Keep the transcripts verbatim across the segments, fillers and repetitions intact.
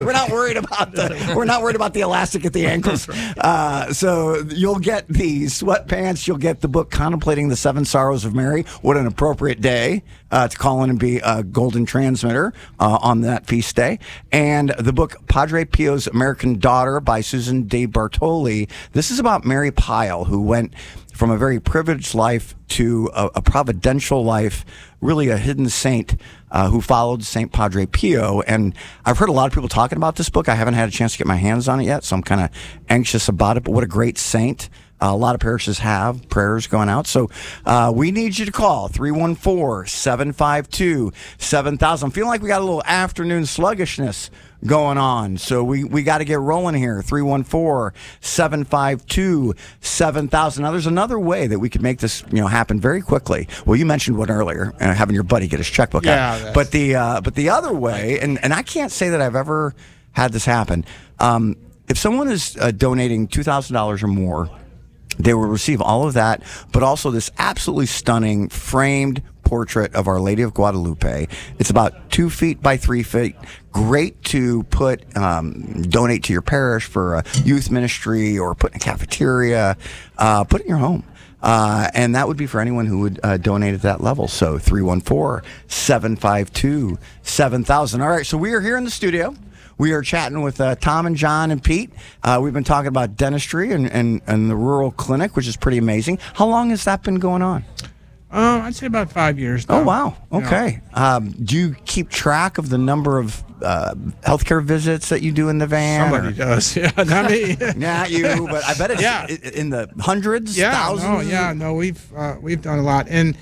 We're not worried about the we're not worried about the elastic at the ankles. Uh, so you'll get the sweatpants. You'll get the book Contemplating the Seven Sorrows of Mary. What an appropriate day uh, to call in and be a golden transmitter uh, on that feast day. And the book Padre Pio's American Daughter by Susan De Bartoli. This is about Mary Pyle, who went from a very privileged life to a, a providential life, really a hidden saint uh, who followed Saint Padre Pio. And I've heard a lot of people talking about this book. I haven't had a chance to get my hands on it yet, so I'm kind of anxious about it. But what a great saint. Uh, a lot of parishes have prayers going out. So uh, we need you to call three one four, seven five two, seven thousand. I'm feeling like we got a little afternoon sluggishness going on. So we, we got to get rolling here. three one four, seven five two, seven thousand. Now, there's another way that we could make this you know happen very quickly. Well, you mentioned one earlier, uh, having your buddy get his checkbook yeah, out. But the, uh, but the other way, and, and I can't say that I've ever had this happen, um, if someone is uh, donating two thousand dollars or more, they will receive all of that, but also this absolutely stunning framed portrait of Our Lady of Guadalupe. It's about two feet by three feet. Great to put, um, donate to your parish for a youth ministry or put in a cafeteria. Uh, put it in your home. Uh, and that would be for anyone who would uh, donate at that level. So three one four, seven five two, seven thousand. All right, so we are here in the studio. We are chatting with uh, Tom and John and Pete. Uh, we've been talking about dentistry and, and, and the rural clinic, which is pretty amazing. How long has that been going on? Uh, I'd say about five years now. Oh, wow. Okay. Yeah. Um, do you keep track of the number of uh, healthcare visits that you do in the van? Somebody or? does. Yeah, not me. Not you, but I bet it's yeah. in the hundreds, yeah, thousands? No, yeah, no, we've, uh, we've done a lot. And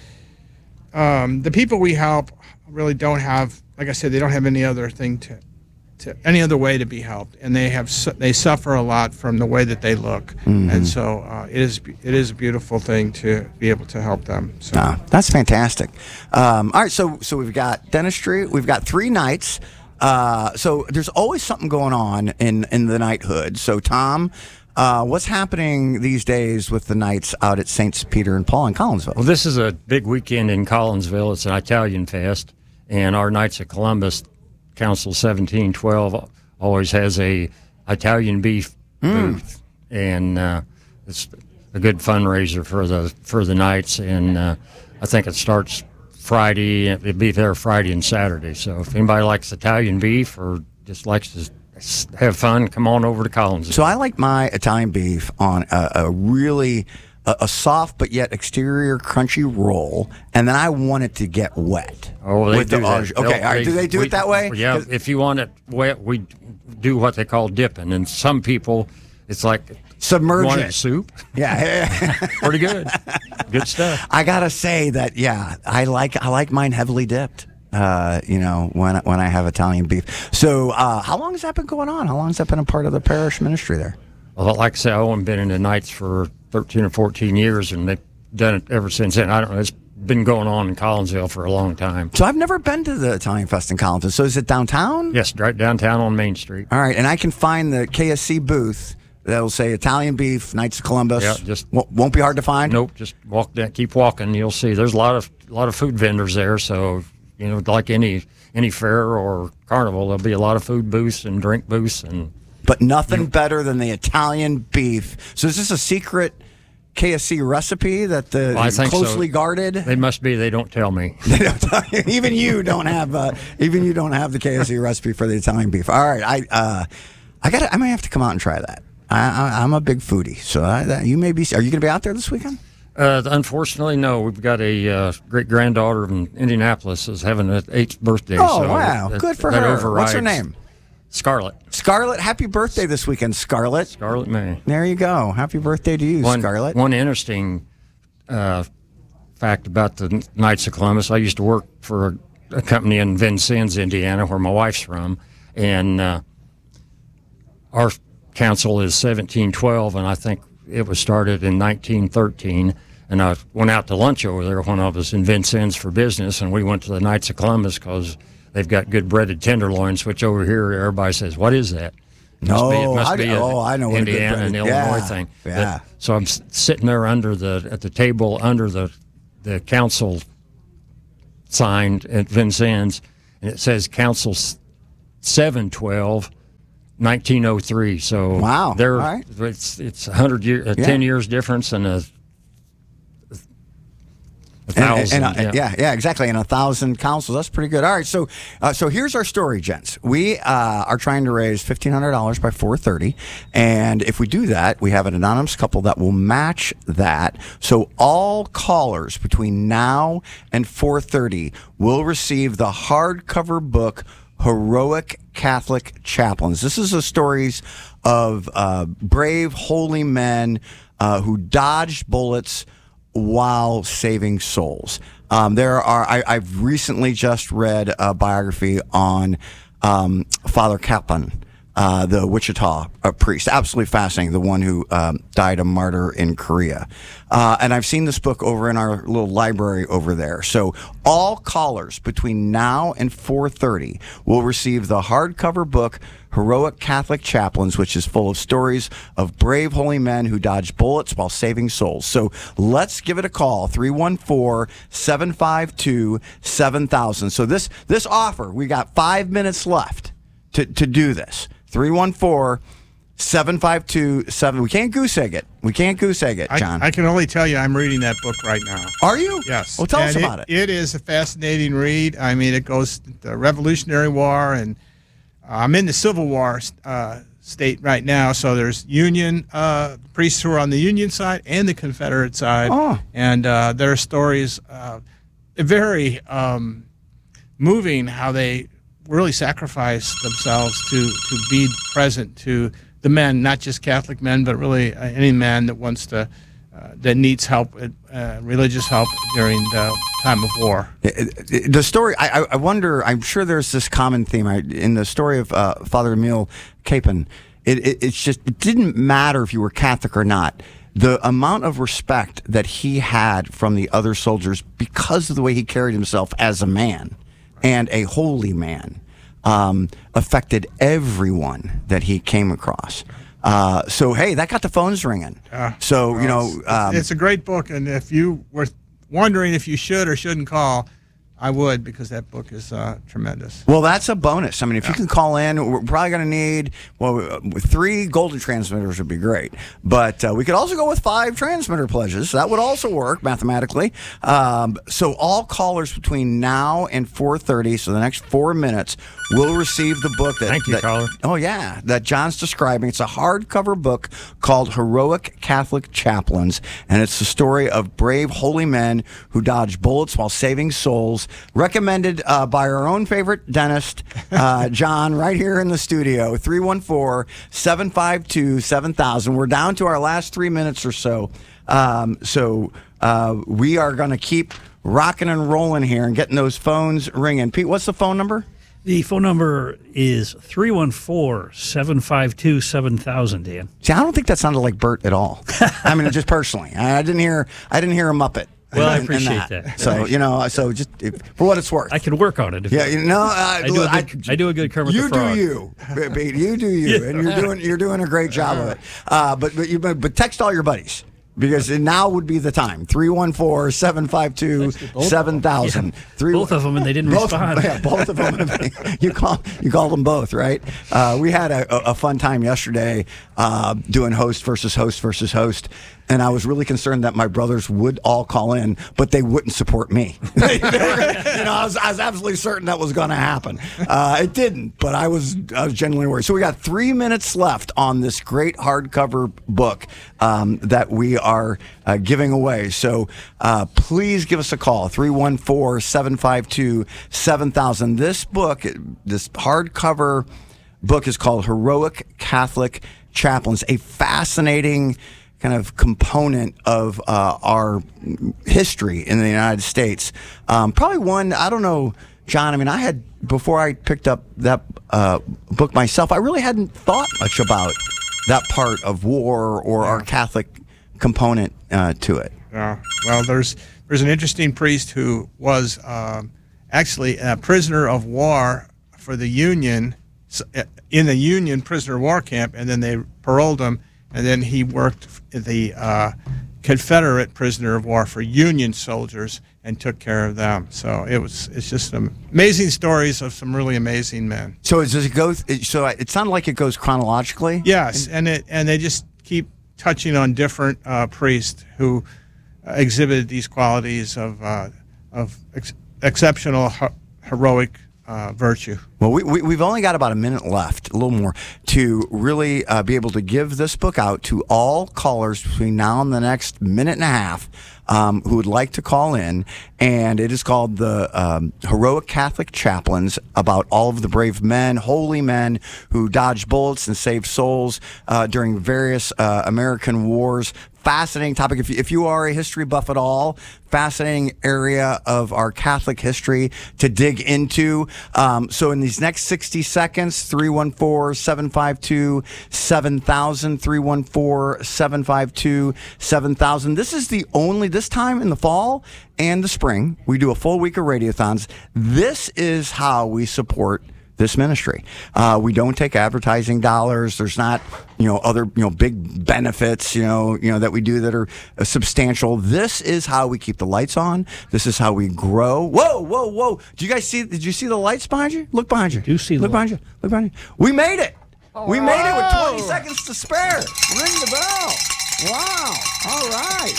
um, the people we help really don't have, like I said, they don't have any other thing to To any other way to be helped, and they have su- they suffer a lot from the way that they look, mm-hmm. and so uh, it is it is a beautiful thing to be able to help them. So. Ah, that's fantastic. Um, all right, so so we've got dentistry, we've got three nights. Uh, so there's always something going on in in the knighthood. So Tom, uh, what's happening these days with the nights out at Saints Peter and Paul in Collinsville? Well, this is a big weekend in Collinsville. It's an Italian fest, and our Knights of Columbus Council seventeen twelve always has a Italian beef mm. booth, and uh, it's a good fundraiser for the for the Knights. And uh, I think it starts Friday. It'll be there Friday and Saturday. So if anybody likes Italian beef or just likes to have fun, come on over to Collinsville. So I like my Italian beef on a, a really a, a soft but yet exterior crunchy roll, and then I want it to get wet. Oh, they with do the that. Okay, all right, they, do they do we, it that way? Yeah, if you want it wet, we do what they call dipping, and some people, it's like submerge want it. soup. Yeah, pretty good, good stuff. I gotta say that, yeah, I like I like mine heavily dipped. Uh, you know, when when I have Italian beef. So, uh, how long has that been going on? How long has that been a part of the parish ministry there? Well, like I said, I've been in the Knights for thirteen or fourteen years, and they've done it ever since then. I don't know. It's been going on in Collinsville for a long time. So I've never been to the Italian Fest in Collinsville. So is it downtown? Yes, right downtown on Main Street. All right, and I can find the K S C booth that'll say Italian beef, Knights of Columbus. Yeah, just w- won't be hard to find. Nope, just walk down, keep walking. You'll see. There's a lot of a lot of food vendors there. So you know, like any any fair or carnival, there'll be a lot of food booths and drink booths and. But nothing better than the Italian beef. So is this a secret K S C recipe that the well, I think closely so. guarded? They must be. They don't tell me. They don't tell you. Even you don't have. Uh, even you don't have the K S C recipe for the Italian beef. All right, I uh, I got. I might have to come out and try that. I, I, I'm a big foodie, so I, that, you may be. Are you going to be out there this weekend? Uh, unfortunately, no. We've got a uh, great granddaughter in Indianapolis is having her eighth birthday. Oh so wow, that, good for that her. Overrides. What's her name? Scarlett. Scarlett, happy birthday this weekend, Scarlett. Scarlett May. There you go. Happy birthday to you, one, Scarlett. One interesting uh, fact about the Knights of Columbus. I used to work for a, a company in Vincennes, Indiana, where my wife's from, and uh, our council is seventeen twelve, and I think it was started in nineteen thirteen. And I went out to lunch over there when I was in Vincennes for business, and we went to the Knights of Columbus because they've got good breaded tenderloins, which over here everybody says, "What is that?" It must no, be, it must I, be oh, I know what Indiana a and good Illinois yeah, thing. Yeah. But, so I'm s- sitting there under the at the table under the the council sign at Vincennes, and it says Council seven twelve, nineteen oh three. So Wow. they're All right. it's it's a hundred year, a Yeah. ten years difference, and a, a And- thousand. and- and- yeah. yeah, yeah, exactly. And a thousand councils. That's pretty good. All right, so uh, so here's our story, gents. We uh, are trying to raise fifteen hundred dollars by four thirty, and if we do that, we have an anonymous couple that will match that. So all callers between now and four thirty will receive the hardcover book Heroic Catholic Chaplains. This is the stories of uh, brave, holy men uh, who dodged bullets while saving souls. Um, there are. I, I've recently just read a biography on um, Father Kaplan, uh, the Wichita uh, priest. Absolutely fascinating. The one who um, died a martyr in Korea. Uh, and I've seen this book over in our little library over there. So all callers between now and four thirty will receive the hardcover book Heroic Catholic Chaplains, which is full of stories of brave holy men who dodged bullets while saving souls. So let's give it a call, three one four, seven five two, seven thousand. So this this offer, we got five minutes left to, to do this. three one four, seven five two, seven. We can't goose egg it. We can't goose egg it, John. I, I can only tell you I'm reading that book right now. Are you? Yes. Well, tell us And about it. It is a fascinating read. I mean, it goes the Revolutionary War, and I'm in the Civil War uh, state right now. So there's Union uh, priests who are on the Union side and the Confederate side, Oh. and uh, their stories uh, very um, moving. How they really sacrifice themselves to to be present to the men, not just Catholic men, but really uh, any man that wants to. Uh, that needs help, uh, religious help during the time of war. The story, I, I wonder, I'm sure there's this common theme I, in the story of uh, Father Emil Capon. It, it, it's just, it didn't matter if you were Catholic or not. The amount of respect that he had from the other soldiers because of the way he carried himself as a man and a holy man um, affected everyone that he came across. Uh, so, hey, that got the phones ringing. Uh, so, well, you know. it's, Um, it's a great book, and if you were wondering if you should or shouldn't call, I would, because that book is uh, tremendous. Well, that's a bonus. I mean, if you can call in, we're probably going to need, well, three golden transmitters would be great. But uh, we could also go with five transmitter pledges. That would also work mathematically. Um, so all callers between now and four thirty, so the next four minutes, will receive the book that... Thank you, that, caller. Oh, yeah, that John's describing. It's a hardcover book called Heroic Catholic Chaplains, and it's the story of brave, holy men who dodged bullets while saving souls. Recommended uh, by our own favorite dentist, uh, John, right here in the studio. three one four, seven five two, seven thousand. We're down to our last three minutes or so. Um, so uh, we are going to keep rocking and rolling here and getting those phones ringing. Pete, what's the phone number? The phone number is three one four, seven five two, seven thousand, Dan. See, I don't think that sounded like Bert at all. I mean, just personally. I didn't hear I didn't hear a Muppet. Well, I in- in appreciate that. So, you know, so just if, for what it's worth. I can work on it. If Yeah, you know, uh, I do a I- good, I, do a good Kermit you the Frog. do you, Pete. You do you, and you're doing you're doing a great job of it. Uh, but but you but text all your buddies. Because now would be the time. three one four, seven five two, seven thousand. Yeah, both of them, and they didn't both, respond. Yeah, both of them. you, call, you called them both, right? Uh, we had a, a fun time yesterday uh, doing host versus host versus host. And I was really concerned that my brothers would all call in, but they wouldn't support me. they, they were gonna, you know, I was, I was absolutely certain that was going to happen. Uh, it didn't, but I was I was genuinely worried. So we got three minutes left on this great hardcover book um, that we are uh, giving away. So uh, please give us a call, three one four, seven five two, seven thousand. This book, this hardcover book is called Heroic Catholic Chaplains, a fascinating kind of component of uh, our history in the United States. Um, probably one, I don't know, John, I mean, I had, before I picked up that uh, book myself, I really hadn't thought much about that part of war or our Catholic component uh, to it. Uh, well, there's there's an interesting priest who was um, actually a prisoner of war for the Union, in the Union prisoner of war camp, and then they paroled him, and then he worked at the uh, Confederate prisoner of war for Union soldiers, and and took care of them. So it was it's just amazing stories of some really amazing men. So does it go? So it sounded like it goes chronologically. Yes, and it and they just keep touching on different uh, priests who uh, exhibited these qualities of uh, of ex- exceptional her- heroic uh, virtue. Well, we, we, we've only got about a minute left, a little more, to really uh, be able to give this book out to all callers between now and the next minute and a half um, who would like to call in. And it is called the um, Heroic Catholic Chaplains, about all of the brave men, holy men who dodged bullets and saved souls uh, during various uh, American wars. Fascinating topic. If you, if you are a history buff at all, fascinating area of our Catholic history to dig into. Um, so in these next sixty seconds, three one four, seven five two, seven thousand, three one four, seven five two, seven thousand. This is the only, this time in the fall and the spring, we do a full week of radiothons. This is how we support this ministry. Uh, we don't take advertising dollars. There's not, you know, other, you know, big benefits, you know, you know, that we do that are uh, substantial. This is how we keep the lights on. This is how we grow. Whoa, whoa, whoa. Do you guys see, did you see the lights behind you? Look behind you. Do see the Look behind you. Look behind you. We made it. Oh, we made it with wow. twenty seconds to spare. Ring the bell. Wow. All right.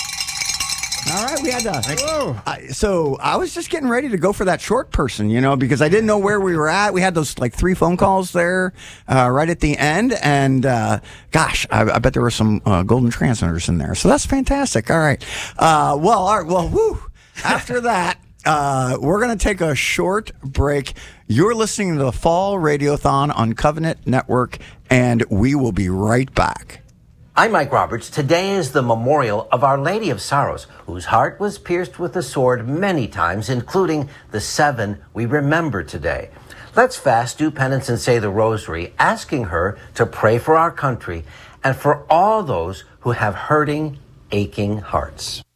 All right, we had to. Uh, so I was just getting ready to go for that short person, you know, because I didn't know where we were at. We had those like three phone calls there uh, right at the end, and uh, gosh, I, I bet there were some uh, golden transmitters in there. So that's fantastic. All right. Uh, well, all right. Well, whew. After that, uh, we're going to take a short break. You're listening to the Fall Radiothon on Covenant Network, and we will be right back. I'm Mike Roberts. Today is the memorial of Our Lady of Sorrows, whose heart was pierced with a sword many times, including the seven we remember today. Let's fast, do penance, and say the rosary, asking her to pray for our country and for all those who have hurting, aching hearts.